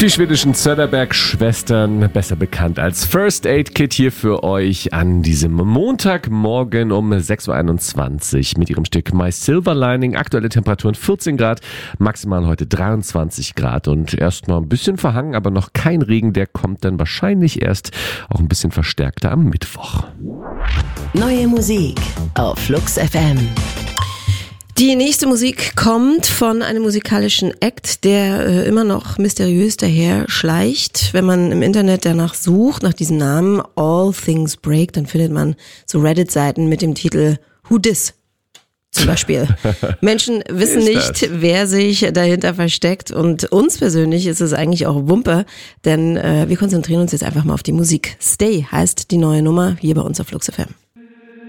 Die schwedischen Söderberg-Schwestern, besser bekannt als First Aid Kit, hier für euch an diesem Montagmorgen um 6.21 Uhr mit ihrem Stück My Silver Lining. Aktuelle Temperaturen 14 Grad, maximal heute 23 Grad und erst noch ein bisschen verhangen, aber noch kein Regen. Der kommt dann wahrscheinlich erst auch ein bisschen verstärkter am Mittwoch. Neue Musik auf Flux FM. Die nächste Musik kommt von einem musikalischen Act, der immer noch mysteriös daher schleicht. Wenn man im Internet danach sucht, nach diesem Namen All Things Break, dann findet man so Reddit-Seiten mit dem Titel Who Dis? Zum Beispiel. Menschen wissen nicht, wer sich dahinter versteckt, und uns persönlich ist es eigentlich auch Wumpe, denn wir konzentrieren uns jetzt einfach mal auf die Musik. Stay heißt die neue Nummer hier bei uns auf Flux FM.